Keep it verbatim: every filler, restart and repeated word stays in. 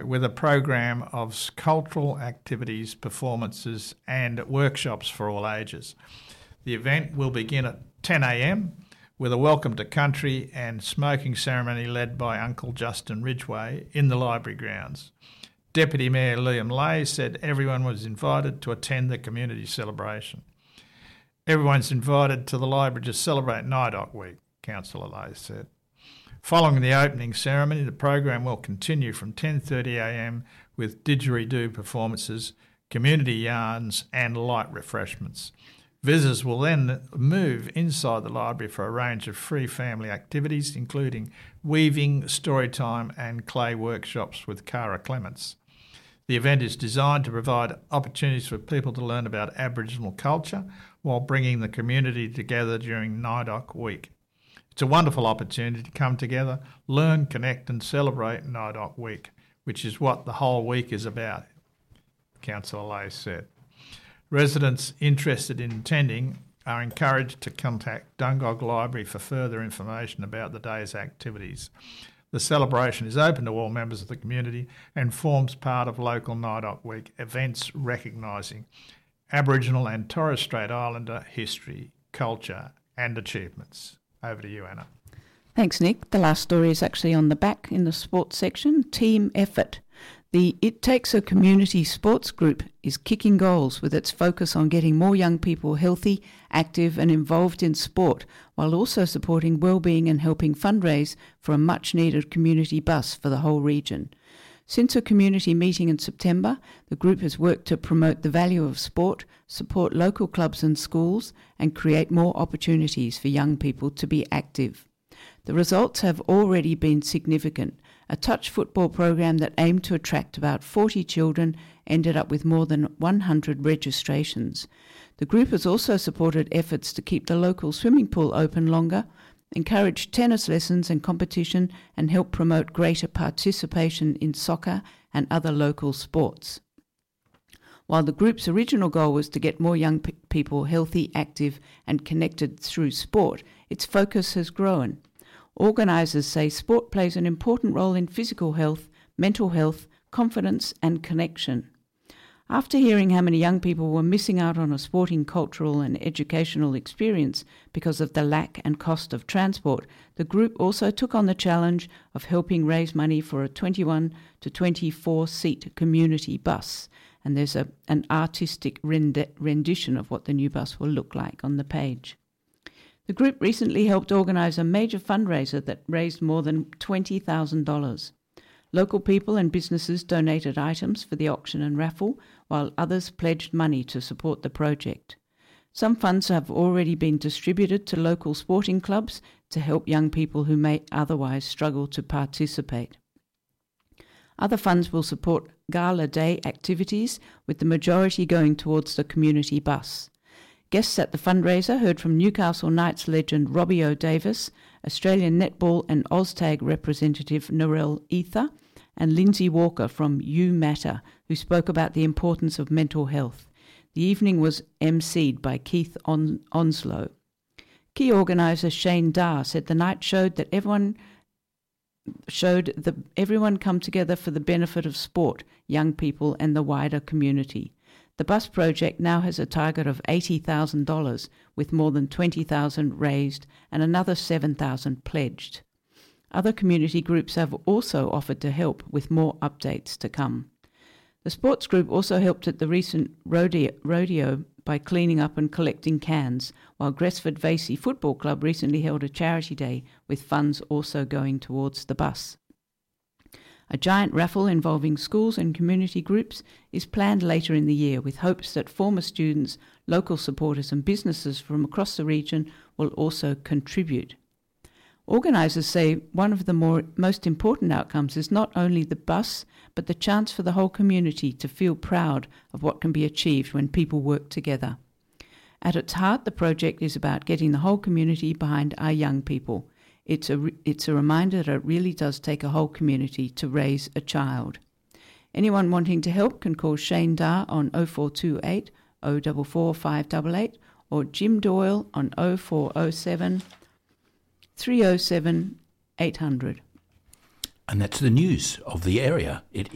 with a program of cultural activities, performances and workshops for all ages. The event will begin at ten a m with a welcome to country and smoking ceremony led by Uncle Justin Ridgway in the library grounds. Deputy Mayor Liam Lay said everyone was invited to attend the community celebration. Everyone's invited to the library to celebrate NAIDOC Week, Councillor Lay said. Following the opening ceremony, the program will continue from ten thirty a m with didgeridoo performances, community yarns and light refreshments. Visitors will then move inside the library for a range of free family activities, including weaving, story time and clay workshops with Cara Clements. The event is designed to provide opportunities for people to learn about Aboriginal culture while bringing the community together during NAIDOC Week. It's a wonderful opportunity to come together, learn, connect and celebrate NAIDOC Week, which is what the whole week is about, Councillor Lay said. Residents interested in attending are encouraged to contact Dungog Library for further information about the day's activities. The celebration is open to all members of the community and forms part of local NAIDOC Week events recognising Aboriginal and Torres Strait Islander history, culture and achievements. Over to you, Anna. Thanks, Nick. The last story is actually on the back in the sports section. Team effort. The It Takes a Community Sports Group is kicking goals with its focus on getting more young people healthy, active and involved in sport, while also supporting wellbeing and helping fundraise for a much-needed community bus for the whole region. Since a community meeting in September, the group has worked to promote the value of sport, support local clubs and schools, and create more opportunities for young people to be active. The results have already been significant. A touch football program that aimed to attract about forty children ended up with more than one hundred registrations. The group has also supported efforts to keep the local swimming pool open longer, encouraged tennis lessons and competition, and help promote greater participation in soccer and other local sports. While the group's original goal was to get more young pe- people healthy, active and connected through sport, its focus has grown. Organisers say sport plays an important role in physical health, mental health, confidence and connection. After hearing how many young people were missing out on a sporting, cultural and educational experience because of the lack and cost of transport, the group also took on the challenge of helping raise money for a twenty-one to twenty-four seat community bus. And there's a, an artistic rend- rendition of what the new bus will look like on the page. The group recently helped organise a major fundraiser that raised more than twenty thousand dollars. Local people and businesses donated items for the auction and raffle, while others pledged money to support the project. Some funds have already been distributed to local sporting clubs to help young people who may otherwise struggle to participate. Other funds will support Gala Day activities, with the majority going towards the community bus. Guests at the fundraiser heard from Newcastle Knights legend Robbie O'Davis, Australian netball and Oztag representative Narelle Ether, and Lindsay Walker from You Matter, who spoke about the importance of mental health. The evening was emceed by Keith On- Onslow. Key organiser Shane Darr said the night showed that everyone showed the everyone come together for the benefit of sport, young people and the wider community. The bus project now has a target of eighty thousand dollars, with more than twenty thousand dollars raised and another seven thousand dollars pledged. Other community groups have also offered to help, with more updates to come. The sports group also helped at the recent rodeo, rodeo by cleaning up and collecting cans, while Gresford Vasey Football Club recently held a charity day, with funds also going towards the bus. A giant raffle involving schools and community groups is planned later in the year, with hopes that former students, local supporters and businesses from across the region will also contribute. Organisers say one of the more, most important outcomes is not only the bus, but the chance for the whole community to feel proud of what can be achieved when people work together. At its heart, the project is about getting the whole community behind our young people. It's a, it's a reminder that it really does take a whole community to raise a child. Anyone wanting to help can call Shane Darr on oh four two eight, oh four four five eight eight or Jim Doyle on oh four oh seven, three oh seven, eight hundred. And that's the news of the area. It